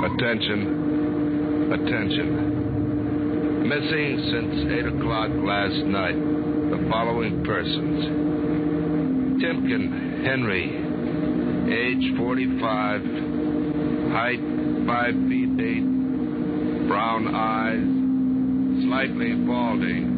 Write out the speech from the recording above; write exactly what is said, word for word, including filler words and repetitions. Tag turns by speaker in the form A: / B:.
A: Attention. Attention. Missing since eight o'clock last night. The following persons. Timken Henry, age forty-five, height five feet eight, brown eyes, slightly balding,